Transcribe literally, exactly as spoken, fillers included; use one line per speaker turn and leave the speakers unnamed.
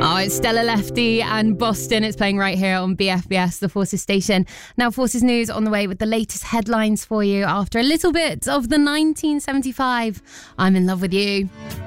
Oh, it's Stella Lefty and Boston. It's playing right here on B F B S, the Forces station. Now, Forces News on the way with the latest headlines for you after a little bit of the nineteen seventy-five I'm in Love with You.